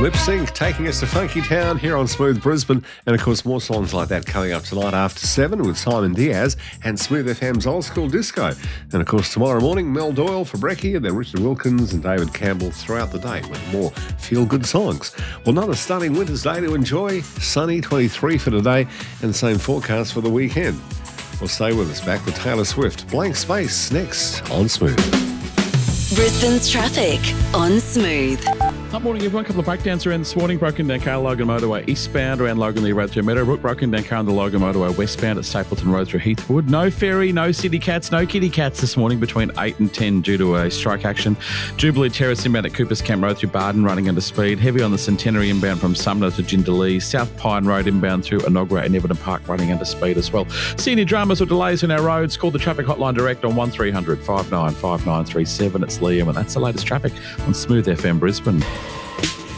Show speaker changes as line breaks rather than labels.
Lip Sync taking us to Funky Town here on Smooth Brisbane. And of course, more songs like that coming up tonight after 7 with Simon Diaz and Smooth FM's Old School Disco. And of course, tomorrow morning, Mel Doyle for Brekkie and then Richard Wilkins and David Campbell throughout the day with more feel-good songs. Well, another stunning winter's day to enjoy. Sunny, 23 for today, and the same forecast for the weekend. Well, stay with us. Back with Taylor Swift. Blank Space next on Smooth.
Brisbane's traffic on Smooth.
Good morning, everyone. A couple of breakdowns around this morning. Broken down car Logan Motorway eastbound around Logan Lee Road through Meadowbrook. Broken down car on the Logan Motorway westbound at Stapleton Road through Heathwood. No ferry, no city cats, no kitty cats this morning between 8 and 10 due to a strike action. Jubilee Terrace inbound at Coopers Camp Road through Barden running under speed. Heavy on the Centenary inbound from Sumner to Jindalee. South Pine Road inbound through Enoggera and Everton Park running under speed as well. See any dramas or delays on our roads? Call the traffic hotline direct on 1300 595937. It's Liam, and that's the latest traffic on Smooth FM Brisbane.